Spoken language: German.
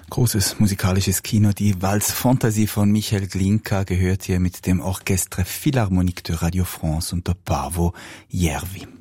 Großes musikalisches Kino, die Walz-Fantasie von Michael Glinka gehört hier mit dem Orchestre Philharmonique de Radio France unter Paavo Järvi.